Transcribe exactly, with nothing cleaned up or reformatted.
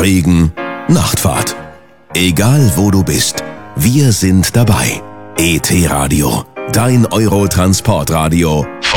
Regen, Nachtfahrt. Egal wo du bist, wir sind dabei. E T Radio, dein Euro-Transportradio